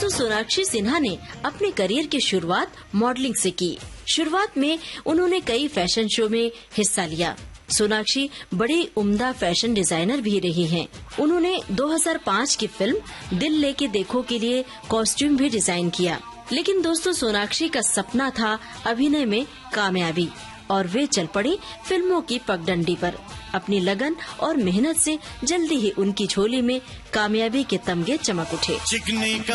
दोस्तों, सोनाक्षी सिन्हा ने अपने करियर की शुरुआत मॉडलिंग से की। शुरुआत में उन्होंने कई फैशन शो में हिस्सा लिया। सोनाक्षी बड़ी उम्दा फैशन डिजाइनर भी रही हैं। उन्होंने 2005 की फिल्म दिल लेके देखो के लिए कॉस्ट्यूम भी डिजाइन किया। लेकिन दोस्तों, सोनाक्षी का सपना था अभिनय में कामयाबी और वे चल पड़ी फिल्मों की पगडंडी पर। अपनी लगन और मेहनत से जल्दी ही उनकी झोली में कामयाबी के तमगे चमक उठे।